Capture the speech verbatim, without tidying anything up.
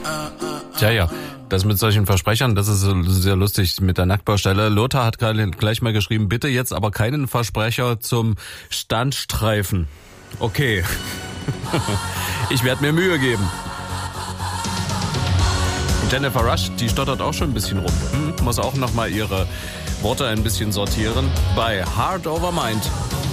Tja, ja, das mit solchen Versprechern, das ist sehr lustig mit der Nacktbaustelle. Lothar hat gerade gleich mal geschrieben, bitte jetzt aber keinen Versprecher zum Standstreifen. Okay, ich werde mir Mühe geben. Jennifer Rush, die stottert auch schon ein bisschen rum. Hm, muss auch nochmal ihre Worte ein bisschen sortieren. Bei Heart Over Mind.